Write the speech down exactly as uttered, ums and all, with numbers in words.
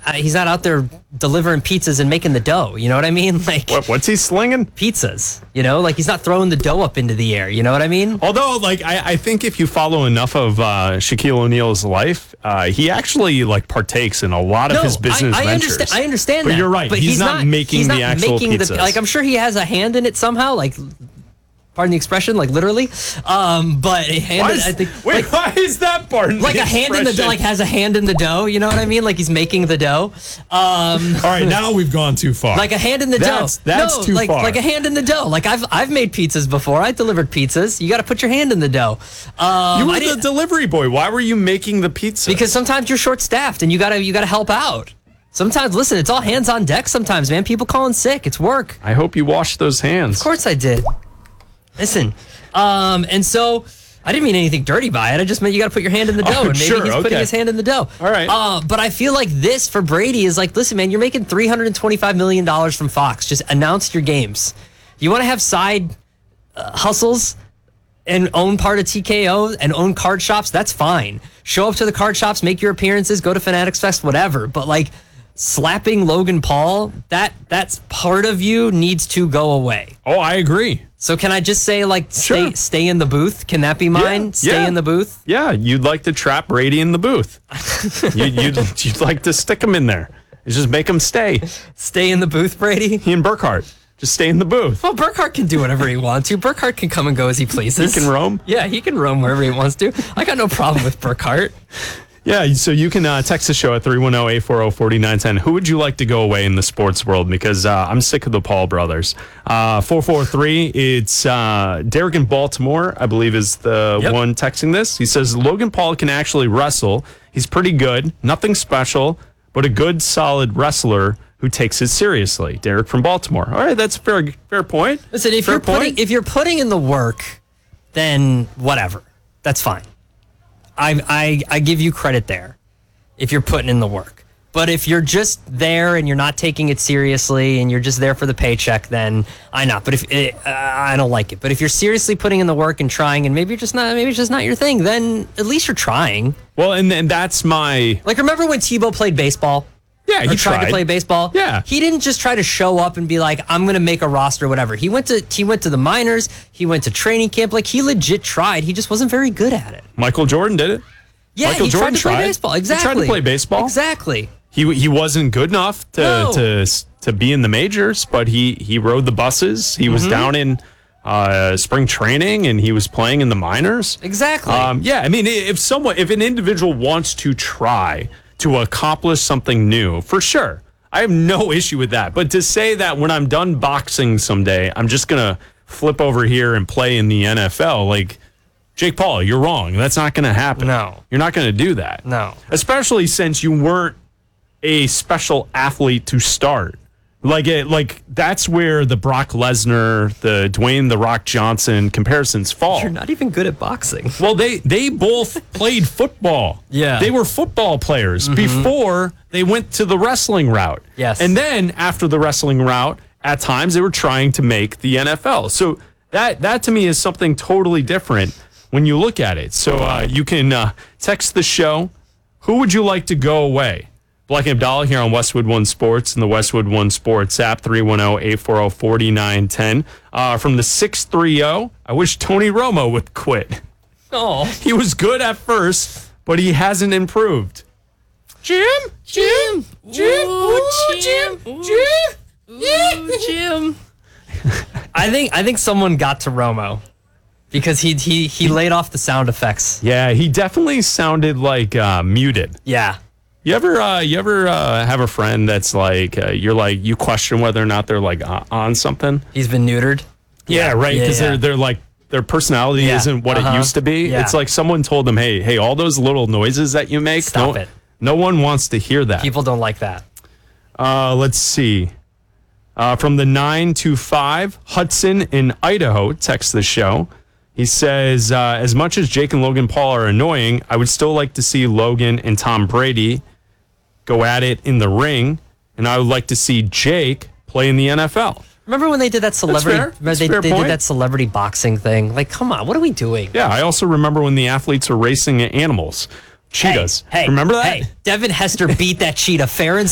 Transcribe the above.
uh, he's not out there delivering pizzas and making the dough. You know what I mean? Like what, what's he slinging? Pizzas. You know, like he's not throwing the dough up into the air. You know what I mean? Although, like I, I think if you follow enough of uh, Shaquille O'Neal's life, uh, he actually like partakes in a lot of no, his business I, I ventures. Understand, I understand but that. You're right. But he's, he's not, not making he's the not actual making pizzas. The, like I'm sure he has a hand in it somehow. Like. Pardon the expression, like literally, um, but a hand. Why in, is, I think, wait, like, why is that pardon? Like a hand in the dough, like has a hand in the dough. You know what I mean? Like he's making the dough. Um, All right, now we've gone too far. Like a hand in the that's, dough. That's no, too like, far. Like a hand in the dough. Like I've I've made pizzas before. I delivered pizzas. You got to put your hand in the dough. Um, you were I the delivery boy. Why were you making the pizza? Because sometimes you're short staffed and you gotta you gotta help out. Sometimes, listen, it's all hands on deck. Sometimes, man, people calling sick. It's work. I hope you washed those hands. Of course I did. Listen. Um, and so I didn't mean anything dirty by it. I just meant you got to put your hand in the dough, Oh, and maybe sure, he's okay. putting his hand in the dough. All right. Uh, but I feel like this for Brady is like, listen, man, you're making three hundred twenty-five million dollars from Fox. Just announce your games. You want to have side uh, hustles and own part of T K O and own card shops? That's fine. Show up to the card shops, make your appearances, go to Fanatics Fest, whatever. But like slapping Logan Paul, that that's part of you needs to go away. Oh, I agree. So can I just say, like, stay Sure. stay in the booth? Can that be mine? Yeah, stay yeah. in the booth? Yeah, you'd like to trap Brady in the booth. you, you'd, you'd like to stick him in there. It's just make him stay. Stay in the booth, Brady? He and Burkhart, just stay in the booth. Well, Burkhart can do whatever he wants to. Burkhart can come and go as he pleases. He can roam? Yeah, he can roam wherever he wants to. I got no problem with Burkhart. Yeah, so you can uh, text the show at three one zero, eight four zero, four nine one zero. Who would you like to go away in the sports world? Because uh, I'm sick of the Paul brothers. Uh, four four three, it's uh, Derek in Baltimore, I believe is the Yep. one texting this. He says, Logan Paul can actually wrestle. He's pretty good, nothing special, but a good, solid wrestler who takes it seriously. Derek from Baltimore. All right, that's a fair, fair point. Listen, if fair you're putting point. if you're putting in the work, then whatever. That's fine. I I I give you credit there if you're putting in the work. But if you're just there and you're not taking it seriously and you're just there for the paycheck, then I not. But if it, uh, I don't like it. But if you're seriously putting in the work and trying, and maybe you're just not, maybe it's just not your thing, then at least you're trying. Well, and, and that's my... Like, remember when Tebow played baseball? Yeah, he Or tried, tried to play baseball. Yeah. He didn't just try to show up and be like, I'm going to make a roster or whatever. He went to he went to the minors. He went to training camp. Like, he legit tried. He just wasn't very good at it. Michael Jordan did it. Yeah, Michael he Jordan tried to play tried. baseball. He tried to Exactly. play baseball. Exactly. He he wasn't good enough to No. to to be in the majors, but he he rode the buses. He Mm-hmm. was down in uh, spring training, and he was playing in the minors. Exactly. Um, yeah, I mean, if someone, if an individual wants to try to accomplish something new, for sure, I have no issue with that. But to say that when I'm done boxing someday, I'm just gonna flip over here and play in the N F L, like, Jake Paul, you're wrong. That's not going to happen. No. You're not going to do that. No. Especially since you weren't a special athlete to start. Like, it, like that's where the Brock Lesnar, the Dwayne The Rock Johnson comparisons fall. You're not even good at boxing. Well, they they both played football. Yeah. They were football players before they went to the wrestling route. Yes. And then after the wrestling route, at times they were trying to make the N F L. So that that to me is something totally different when you look at it. So uh, you can uh, text the show. Who would you like to go away? Black and Abdallah here on Westwood One Sports and the Westwood One Sports app, three one zero, eight four zero, four nine one zero. Uh, from the six three zero, I wish Tony Romo would quit. Oh. He was good at first, but he hasn't improved. Jim? Jim? Jim? Ooh, Jim? Jim? Ooh, Jim. I think I think someone got to Romo because he he he laid off the sound effects. Yeah, he definitely sounded like uh, muted. Yeah. You ever, uh, you ever uh, have a friend that's like, uh, you're like, you question whether or not they're like uh, on something? He's been neutered. Yeah, right. Yeah, Because yeah. they're they're like their personality Yeah, isn't what uh-huh, it used to be. yeah. It's like someone told them, hey, hey, all those little noises that you make, Stop no, it. no one wants to hear that. People don't like that. Uh, let's see. Uh, from the nine to five, Hudson in Idaho texts the show. He says, uh, as much as Jake and Logan Paul are annoying, I would still like to see Logan and Tom Brady go at it in the ring, and I would like to see Jake play in the N F L. Remember when they did that celebrity? fair. remember That's they a fair they point. did that celebrity boxing thing. Like, come on, what are we doing? Yeah, I also remember when the athletes were racing animals, cheetahs. Hey, hey, remember that? Hey, Devin Hester beat that cheetah fair and